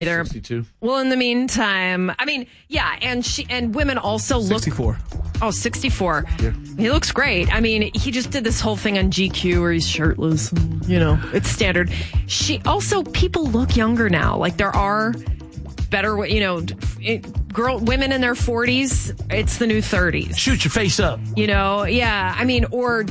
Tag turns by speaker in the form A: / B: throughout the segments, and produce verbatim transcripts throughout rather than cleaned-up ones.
A: Either.
B: sixty-two.
A: Well, in the meantime, I mean, yeah, and she and women also look.
B: sixty-four.
A: Oh, sixty-four.
B: Yeah.
A: He looks great. I mean, he just did this whole thing on G Q where he's shirtless. And, you know, it's standard. She also, people look younger now. Like there are better, you know, it, girl, women in their forties. It's the new thirties.
B: Shoot your face up.
A: You know, yeah. I mean, or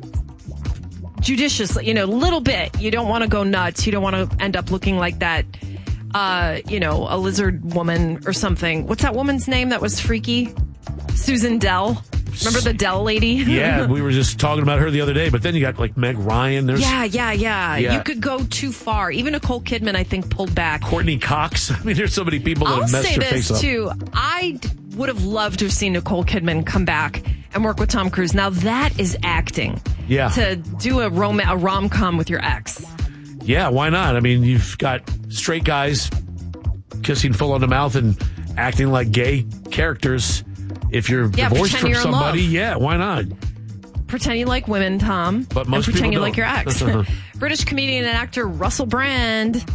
A: judiciously, you know, a little bit. You don't want to go nuts. You don't want to end up looking like that. Uh, you know, a lizard woman or something. What's that woman's name that was freaky? Susan Dell. Remember the Dell lady?
B: Yeah, we were just talking about her the other day. But then you got like Meg Ryan. There's
A: yeah, yeah, yeah,
B: yeah.
A: You could go too far. Even Nicole Kidman, I think, pulled back.
B: Courtney Cox. I mean, there's so many people that
A: I'll
B: have messed
A: say
B: her
A: this
B: face up.
A: too. I would have loved to have seen Nicole Kidman come back and work with Tom Cruise. Now that is acting.
B: Yeah.
A: To do a rom a rom com with your ex.
B: Yeah, why not? I mean, you've got straight guys kissing full on the mouth and acting like gay characters. If you're
A: Yeah,
B: divorced
A: pretend
B: from
A: you're in
B: somebody,
A: love.
B: yeah, why not?
A: Pretend you like women, Tom.
B: But most
A: and pretend
B: people
A: you like your ex. British comedian and actor Russell Brand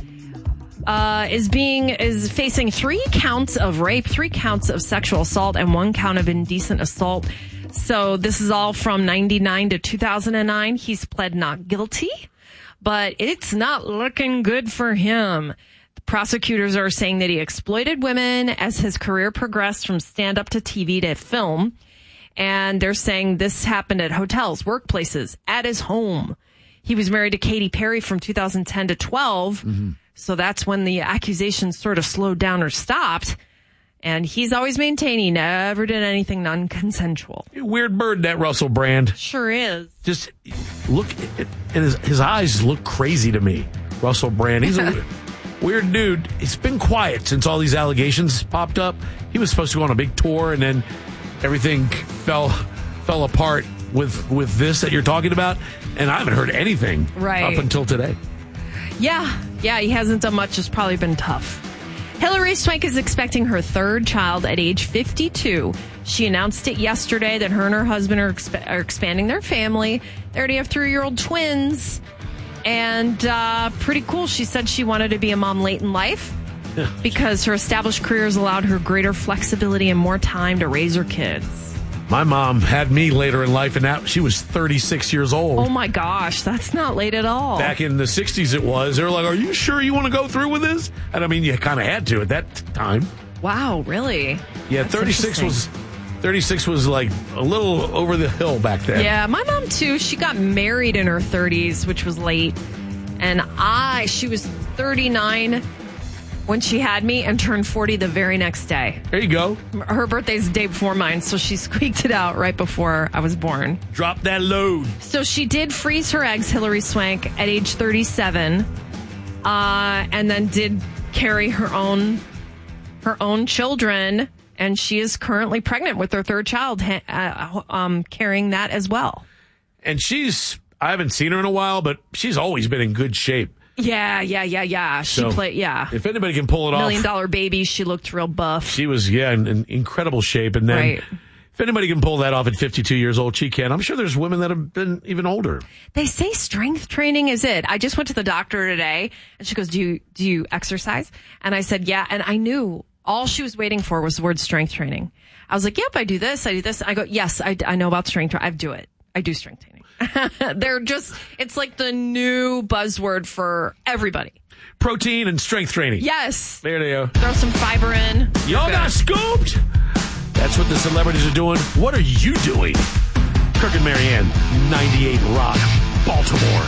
A: uh, is being is facing three counts of rape, three counts of sexual assault, and one count of indecent assault. So this is all from ninety-nine to two thousand nine. He's pled not guilty, but it's not looking good for him. Prosecutors are saying that he exploited women as his career progressed from stand-up to T V to film. And they're saying this happened at hotels, workplaces, at his home. He was married to Katy Perry from two thousand ten to twelve. Mm-hmm. So that's when the accusations sort of slowed down or stopped. And he's always maintained he never did anything non-consensual.
B: Weird bird, that Russell Brand.
A: Sure is.
B: Just look, at, and his, his eyes look crazy to me. Russell Brand. He's a weird dude. He's been quiet since all these allegations popped up. He was supposed to go on a big tour, and then everything fell fell apart with with this that you're talking about. And I haven't heard anything
A: right.
B: up until today.
A: Yeah, yeah, he hasn't done much. It's probably been tough. Hilary Swank is expecting her third child at age fifty-two. She announced it yesterday that her and her husband are, exp- are expanding their family. They already have three-year-old twins. And uh, pretty cool. She said she wanted to be a mom late in life because her established career has allowed her greater flexibility and more time to raise her kids.
B: My mom had me later in life, and now she was thirty-six years old.
A: Oh, my gosh. That's not late at all.
B: Back in the sixties it was. They were like, are you sure you want to go through with this? And I mean, you kind of had to at that time.
A: Wow, really?
B: Yeah,
A: That's
B: thirty-six was... thirty-six was like a little over the hill back then.
A: Yeah, my mom too. She got married in her thirties, which was late. And I, she was thirty-nine when she had me and turned forty the very next day.
B: There you go.
A: Her birthday's the day before mine, so she squeaked it out right before I was born.
B: Drop that load.
A: So she did freeze her eggs, Hilary Swank, at age thirty-seven, uh, and then did carry her own her own children. And she is currently pregnant with her third child, uh, um, carrying that as well.
B: And she's, I haven't seen her in a while, but she's always been in good shape.
A: Yeah, yeah, yeah, yeah. She
B: so
A: played, yeah.
B: If anybody can pull it off.
A: Million Dollar Baby, she looked real buff.
B: She was, yeah, in, in incredible shape. And then
A: right.
B: if anybody can pull that off at fifty-two years old, she can. I'm sure there's women that have been even older.
A: They say strength training is it. I just went to the doctor today, and she goes, do you, do you exercise? And I said, yeah. And I knew all she was waiting for was the word strength training. I was like, yep, I do this, I do this. I go, yes, I, I know about strength training. I do it. I do strength training. They're just, it's like the new buzzword for everybody.
B: Protein and strength training.
A: Yes.
B: There they go.
A: Throw some fiber in.
B: Y'all got scooped. That's what the celebrities are doing. What are you doing? Kirk and Marianne, ninety-eight Rock, Baltimore.